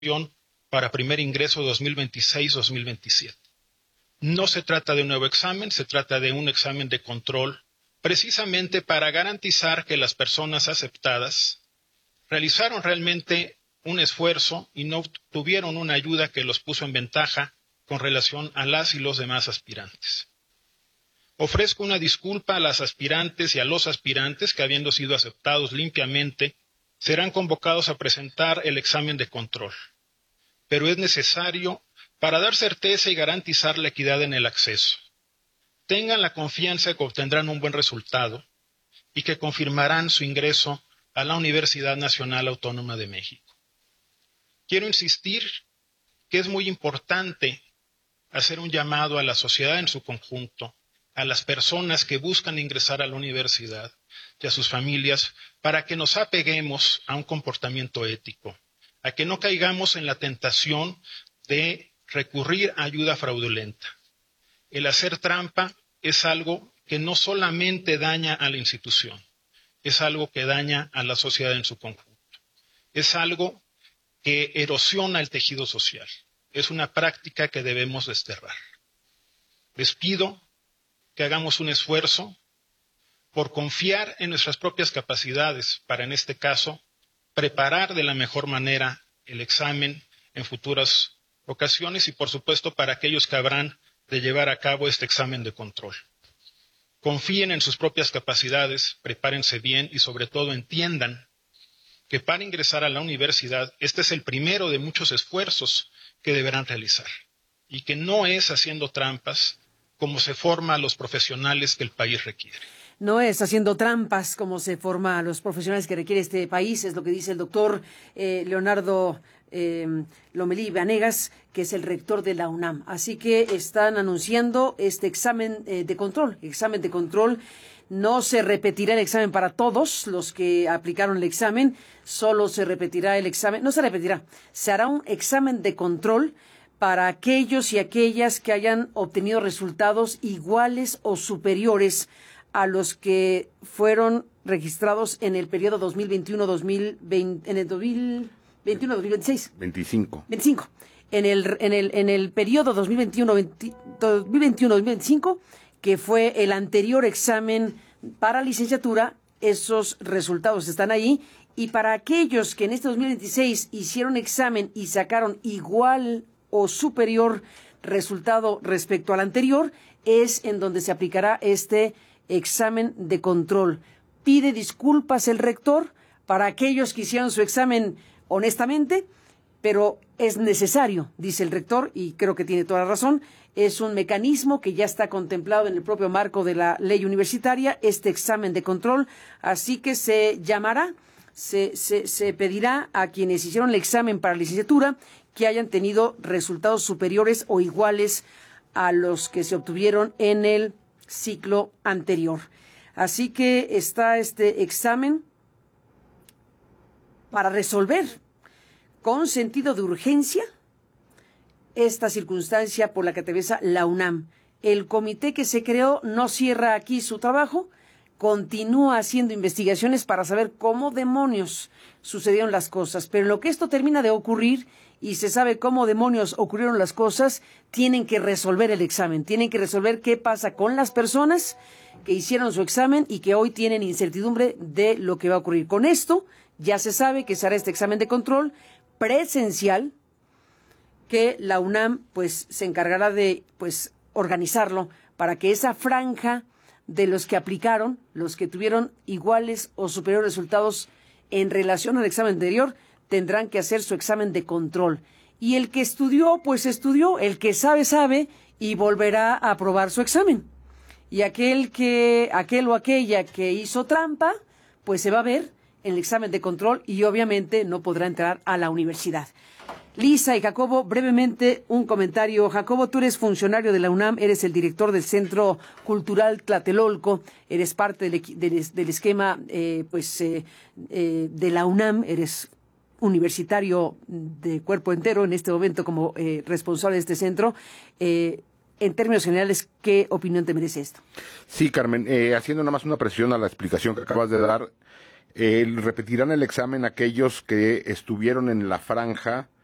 para primer ingreso 2026-2027. No se trata de un nuevo examen, se trata de un examen de control, precisamente para garantizar que las personas aceptadas realizaron realmente un esfuerzo y no tuvieron una ayuda que los puso en ventaja con relación a las y los demás aspirantes. Ofrezco una disculpa a las aspirantes y a los aspirantes que, habiendo sido aceptados limpiamente, serán convocados a presentar el examen de control. Pero es necesario para dar certeza y garantizar la equidad en el acceso. Tengan la confianza que obtendrán un buen resultado y que confirmarán su ingreso a la Universidad Nacional Autónoma de México. Quiero insistir que es muy importante hacer un llamado a la sociedad en su conjunto, a las personas que buscan ingresar a la universidad y a sus familias, para que nos apeguemos a un comportamiento ético, a que no caigamos en la tentación de recurrir a ayuda fraudulenta. El hacer trampa es algo que no solamente daña a la institución, es algo que daña a la sociedad en su conjunto, es algo que erosiona el tejido social, es una práctica que debemos desterrar. Les pido que hagamos un esfuerzo por confiar en nuestras propias capacidades para, en este caso, preparar de la mejor manera el examen en futuras ocasiones y, por supuesto, para aquellos que habrán de llevar a cabo este examen de control. Confíen en sus propias capacidades, prepárense bien y, sobre todo, entiendan que para ingresar a la universidad este es el primero de muchos esfuerzos que deberán realizar y que no es haciendo trampas como se forma a los profesionales que el país requiere. No es haciendo trampas como se forma a los profesionales que requiere este país, es lo que dice el doctor Leonardo Lomelí Vanegas, que es el rector de la UNAM. Así que están anunciando este examen de control. Examen de control. No se repetirá el examen para todos los que aplicaron el examen, solo se repetirá el examen, no se repetirá, se hará un examen de control para aquellos y aquellas que hayan obtenido resultados iguales o superiores a los que fueron registrados en el periodo 2021-2020, en el 2021-2026. 25. En el periodo 2021-2025, que fue el anterior examen para licenciatura, esos resultados están ahí. Y para aquellos que en este 2026 hicieron examen y sacaron igual o superior resultado respecto al anterior, es en donde se aplicará este examen de control. Pide disculpas el rector para aquellos que hicieron su examen honestamente, pero es necesario, dice el rector, y creo que tiene toda la razón. Es un mecanismo que ya está contemplado en el propio marco de la ley universitaria, este examen de control, así que se llamará, se pedirá a quienes hicieron el examen para licenciatura que hayan tenido resultados superiores o iguales a los que se obtuvieron en el ciclo anterior. Así que está este examen para resolver con sentido de urgencia esta circunstancia por la que atraviesa la UNAM. El comité que se creó no cierra aquí su trabajo, continúa haciendo investigaciones para saber cómo demonios sucedieron las cosas, pero en lo que esto termina de ocurrir y se sabe cómo demonios ocurrieron las cosas, tienen que resolver el examen, tienen que resolver qué pasa con las personas que hicieron su examen y que hoy tienen incertidumbre de lo que va a ocurrir. Con esto ya se sabe que se hará este examen de control presencial, que la UNAM pues se encargará de pues organizarlo para que esa franja de los que aplicaron, los que tuvieron iguales o superiores resultados en relación al examen anterior, tendrán que hacer su examen de control. Y el que estudió, pues estudió, el que sabe, sabe, y volverá a aprobar su examen. Y aquel o aquella que hizo trampa, pues se va a ver en el examen de control y obviamente no podrá entrar a la universidad. Lisa y Jacobo, brevemente un comentario. Jacobo, tú eres funcionario de la UNAM, eres el director del Centro Cultural Tlatelolco, eres parte del esquema de la UNAM, eres universitario de cuerpo entero en este momento como responsable de este centro. En términos generales, ¿qué opinión te merece esto? Sí, Carmen, haciendo nada más una precisión a la explicación que acabas de dar, repetirán el examen aquellos que estuvieron en la franja